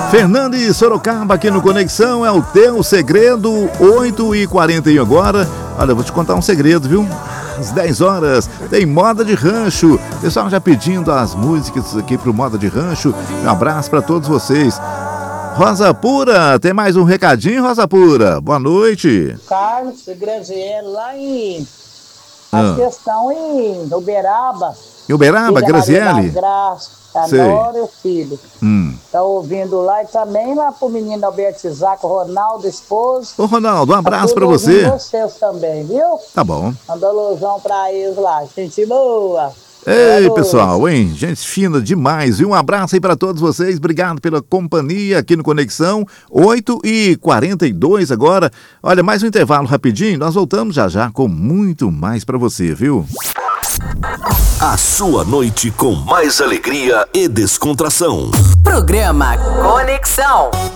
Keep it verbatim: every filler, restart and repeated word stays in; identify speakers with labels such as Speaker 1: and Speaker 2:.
Speaker 1: Fernando e Sorocaba aqui no Conexão, é o teu segredo, oito e quarenta e um agora. Olha, eu vou te contar um segredo, viu? Às dez horas tem Moda de Rancho. Pessoal já pedindo as músicas aqui pro Moda de Rancho. Um abraço para todos vocês. Rosa Pura, tem mais um recadinho, Rosa Pura? Boa noite.
Speaker 2: Carlos e Graziella lá em... A ah. questão em Uberaba.
Speaker 1: Em Uberaba, Graziele?
Speaker 2: Adoro o filho.
Speaker 1: Hum.
Speaker 2: Tá ouvindo lá e também lá pro menino Alberto Isaac, o Ronaldo, esposo.
Speaker 1: Ô Ronaldo, um abraço
Speaker 2: tá
Speaker 1: pra você.
Speaker 2: E vocês também, viu?
Speaker 1: Tá bom.
Speaker 2: Manda alusão pra eles lá, gente boa.
Speaker 1: Ei, é pessoal, hein? Gente fina demais. E um abraço aí pra todos vocês. Obrigado pela companhia aqui no Conexão. oito e quarenta e dois agora. Olha, mais um intervalo rapidinho. Nós voltamos já já com muito mais pra você, viu?
Speaker 3: A sua noite com mais alegria e descontração.
Speaker 4: Programa Conexão.